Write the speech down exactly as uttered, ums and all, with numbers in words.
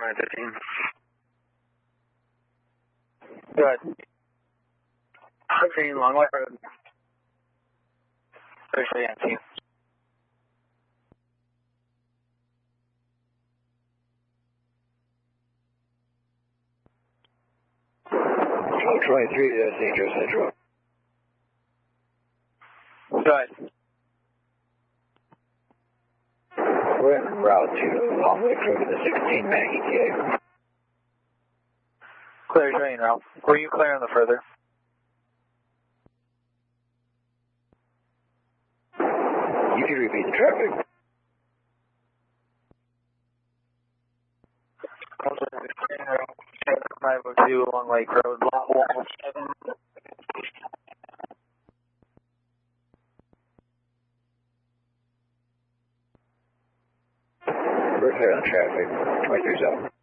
nine fifteen. Good. fifteen, Long Lake Road. Thursday, empty. twenty-three, that's Angel Central. Good. We're en route to Long Lake Road to the sixteen Mag E T A. Clear train route. Were you clear on the further? You can repeat the traffic. five oh two Long Lake Road, lot one oh seven. We're clear on traffic. twenty-three zone.